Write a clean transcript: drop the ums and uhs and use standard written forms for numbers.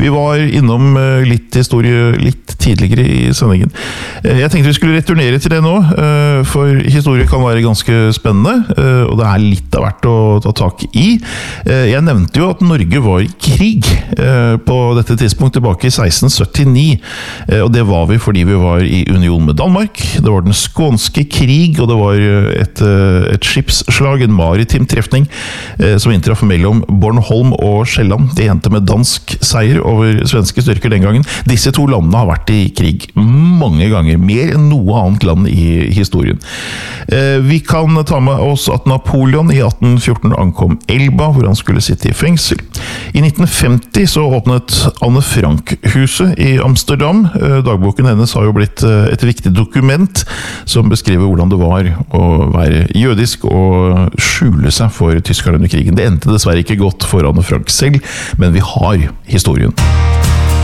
Vi var innom litt historie litt tidligere i sendingen. Jeg tenkte vi skulle returnere til det nå, for historie kan være ganske spennende, og det litt av hvert å ta tak i. Jeg nevnte jo at Norge var i krig på dette tidspunkt tilbake i 1679, og det var vi fordi vi var i union med Danmark. Det var den skånske krig, og det var et skipsslag, en maritim trefning, som inntraff mellom Bornholm og Sjælland. De endte med dansk seier over svenske styrker den gangen. Disse to landene har vært i krig mange ganger, mer enn noe annet land i historien. Vi kan ta med oss at Napoleon i 1814 ankom Elba, hvor han skulle sitte i fengsel. I 1950 så åpnet Anne Frank-huset i Amsterdam. Dagboken hennes har jo blitt et viktig dokument som beskriver hvordan det var å være jødisk og skjule seg for tyskerne under krigen. Det endte dessverre ikke godt for Anne Frank selv, men vi har historien.